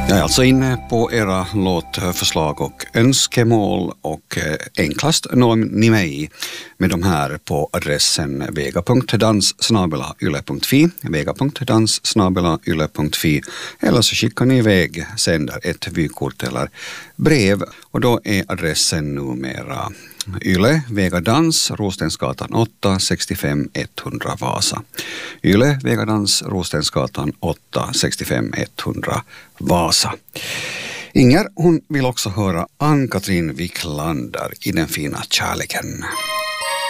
Jag är alltså inne på era låtförslag och önskemål och enklast når ni mig med de här på adressen vega.dans@yle.fi, vega.dans@yle.fi, eller så skickar ni iväg, sänder ett vykort eller brev, och då är adressen numera Yle, Vega Dans, Rostensgatan 8, 65 100 Vasa. Yle, Vega Dans, Rostensgatan 8, 65 100 Vasa. Inger, hon vill också höra Ann-Katrin Wiklander i Den fina kärleken.